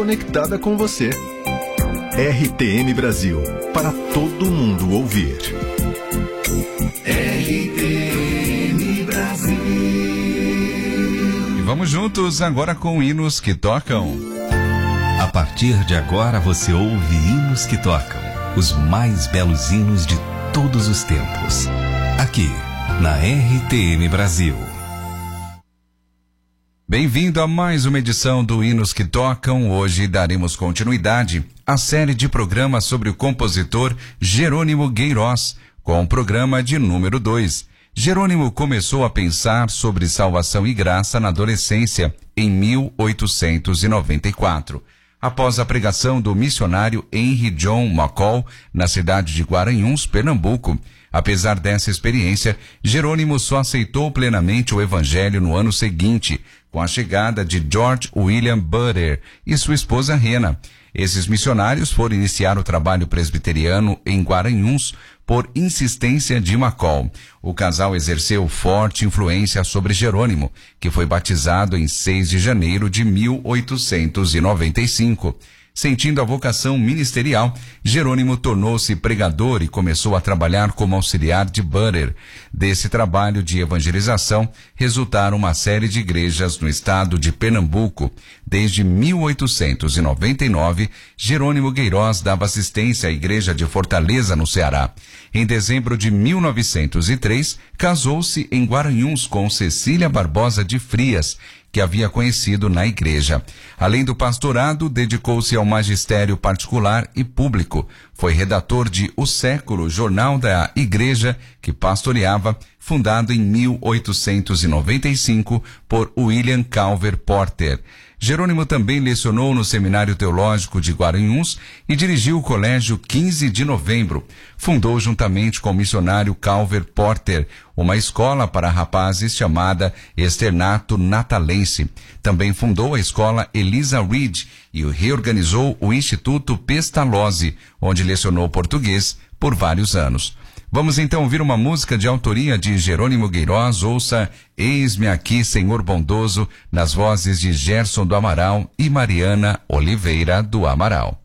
conectada com você. RTM Brasil, para todo mundo ouvir. RTM Brasil. E vamos juntos agora com hinos que tocam. A partir de agora você ouve hinos que tocam, os mais belos hinos de todos os tempos, aqui na RTM Brasil. Bem-vindo a mais uma edição do Hinos que Tocam. Hoje daremos continuidade à série de programas sobre o compositor Jerônimo Gueirós, com o programa de número 2. Jerônimo começou a pensar sobre salvação e graça na adolescência, em 1894. Após a pregação do missionário Henry John McCall na cidade de Guaranhuns, Pernambuco. Apesar dessa experiência, Jerônimo só aceitou plenamente o evangelho no ano seguinte, com a chegada de George William Butter e sua esposa Rena. Esses missionários foram iniciar o trabalho presbiteriano em Guaranhuns por insistência de McCall. O casal exerceu forte influência sobre Jerônimo, que foi batizado em 6 de janeiro de 1895. Sentindo a vocação ministerial, Jerônimo tornou-se pregador e começou a trabalhar como auxiliar de Butter. Desse trabalho de evangelização, resultaram uma série de igrejas no estado de Pernambuco. Desde 1899, Jerônimo Gueirós dava assistência à igreja de Fortaleza, no Ceará. Em dezembro de 1903, casou-se em Guaranhuns com Cecília Barbosa de Frias, que havia conhecido na igreja. Além do pastorado, dedicou-se ao magistério particular e público. Foi redator de O Século, jornal da igreja que pastoreava, fundado em 1895 por William Calver Porter. Jerônimo também lecionou no Seminário Teológico de Guaranhuns e dirigiu o Colégio 15 de Novembro. Fundou, juntamente com o missionário Calver Porter, uma escola para rapazes chamada Externato Natalense. Também fundou a escola Elisa Reed e reorganizou o Instituto Pestalozzi, onde lecionou português por vários anos. Vamos então ouvir uma música de autoria de Jerônimo Gueirós. Ouça Eis-me Aqui, Senhor Bondoso, nas vozes de Gerson do Amaral e Mariana Oliveira do Amaral.